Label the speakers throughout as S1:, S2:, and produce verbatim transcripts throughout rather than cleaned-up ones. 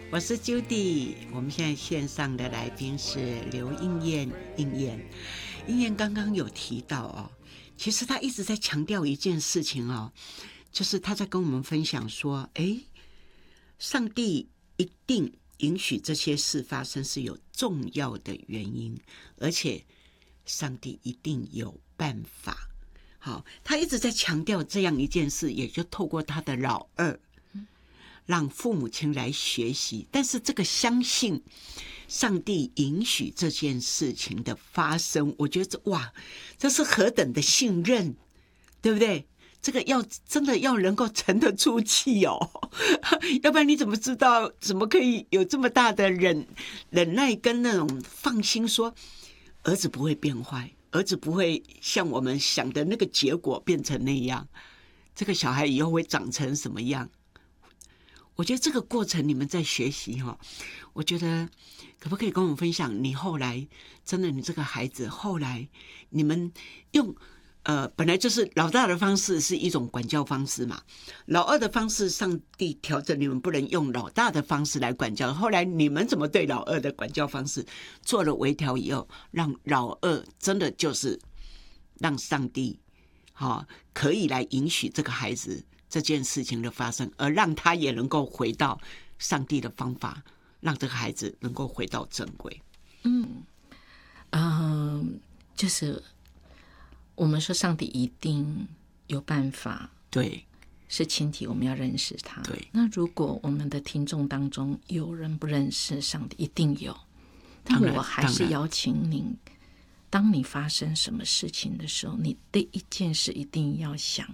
S1: 我是 Judy， 我们现在线上的来宾是刘应燕。应燕，应燕刚刚有提到哦，其实她一直在强调一件事情哦，就是她在跟我们分享说，哎，上帝一定允许这些事发生是有重要的原因，而且上帝一定有办法。好，她一直在强调这样一件事，也就透过她的老二。让父母亲来学习，但是这个相信上帝允许这件事情的发生，我觉得这哇，这是何等的信任，对不对？这个要真的要能够沉得住气哦，要不然你怎么知道，怎么可以有这么大的忍忍耐跟那种放心说，儿子不会变坏，儿子不会像我们想的那个结果变成那样，这个小孩以后会长成什么样？我觉得这个过程你们在学习哈，我觉得可不可以跟我们分享？你后来真的，你这个孩子后来你们用呃，本来就是老大的方式是一种管教方式嘛，老二的方式，上帝调整你们不能用老大的方式来管教。后来你们怎么对老二的管教方式做了微调以后，让老二真的就是让上帝哈、哦、可以来允许这个孩子这件事情的发生，而让他也能够回到上帝的方法，让这个孩子能够回到正轨。
S2: 嗯，呃，就是我们说上帝一定有办法，
S1: 对，
S2: 是前提我们要认识他。
S1: 对，
S2: 那如果我们的听众当中有人不认识上帝，一定有，但我还是邀请您，当你发生什么事情的时候，你第一件事一定要想，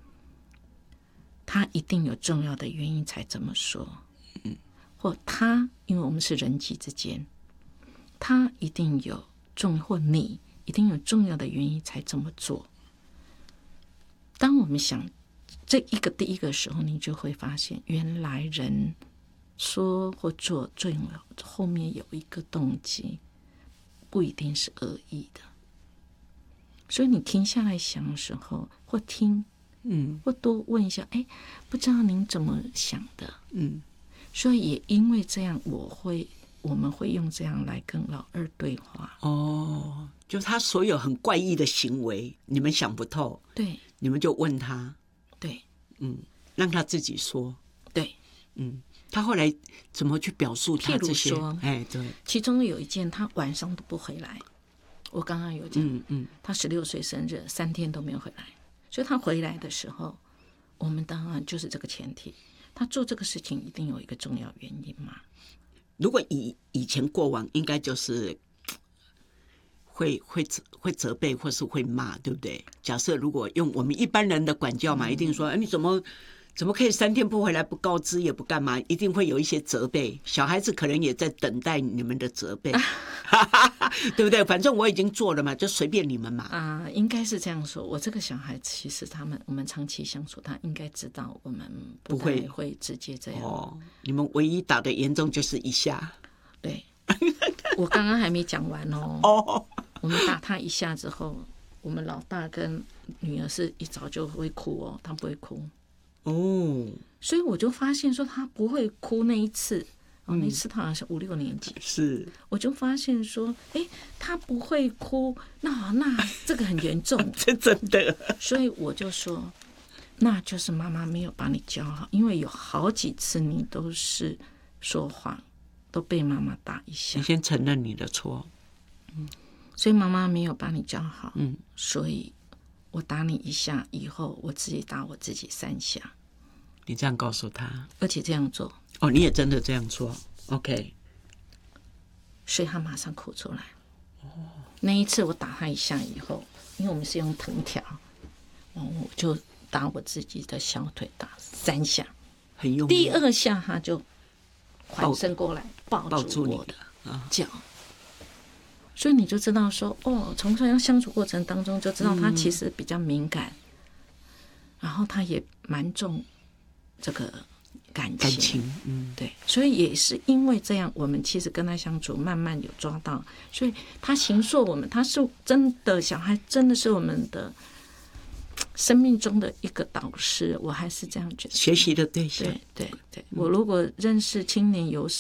S2: 他一定有重要的原因才这么说，嗯，或他因为我们是人际之间，他一定有重，或你一定有重要的原因才这么做。当我们想这一个第一个时候，你就会发现原来人说或做最后面有一个动机，不一定是恶意的。所以你停下来想的时候，或听嗯，或多问一下，哎，不知道您怎么想的？嗯，所以也因为这样，我会，我们会用这样来跟老二对话。
S1: 哦，就他所有很怪异的行为，你们想不透，
S2: 对，
S1: 你们就问他，
S2: 对，
S1: 嗯，让他自己说，
S2: 对，
S1: 嗯，他后来怎么去表述他这些？
S2: 譬如说，
S1: 哎，对，
S2: 其中有一件，他晚上都不回来。我刚刚有讲，嗯嗯，他十六岁生日，三天都没有回来。所以他回来的时候，我们当然就是这个前提，他做这个事情一定有一个重要原因嘛。
S1: 如果以以前过往，应该就是会会会责备或是会骂，对不对？假设如果用我们一般人的管教嘛，嗯、一定说，哎，你怎么怎么可以三天不回来，不告知也不干嘛，一定会有一些责备。小孩子可能也在等待你们的责备，对不对？反正我已经做了嘛，就随便你们嘛。
S2: 啊、呃，应该是这样说。我这个小孩其实他们我们长期相处，他应该知道我们不会会直接这样。
S1: 哦，你们唯一打的严重就是一下。
S2: 对，我刚刚还没讲完哦。哦，我们打他一下之后，我们老大跟女儿是一早就会哭哦，他不会哭。哦，所以我就发现说他不会哭那一次，哦，那一次他好像是五六年级，
S1: 是，
S2: 我就发现说，哎，他不会哭，那那这个很严重，
S1: 这真的。
S2: 所以我就说，那就是妈妈没有把你教好，因为有好几次你都是说谎，都被妈妈打一下。
S1: 你先承认你的错，
S2: 嗯，所以妈妈没有把你教好，嗯，所以我打你一下以后，我自己打我自己三下。
S1: 你这样告诉他，
S2: 而且这样做。
S1: 哦，你也真的这样做 ，OK。
S2: 所以他马上哭出来。哦，那一次我打他一下以后，因为我们是用藤条，我就打我自己的小腿，打三下，
S1: 很用力。
S2: 第二下他就环身过来抱住我的脚。所以你就知道说，哦，从这样相处过程当中就知道他其实比较敏感，嗯、然后他也蛮重这个感情，
S1: 感情，嗯，
S2: 对，所以也是因为这样，我们其实跟他相处，慢慢有抓到，所以他形塑我们，他是真的小孩，真的是我们的生命中的一个导师，我还是这样觉得，
S1: 学习的对象。
S2: 对对对，我如果认识青年有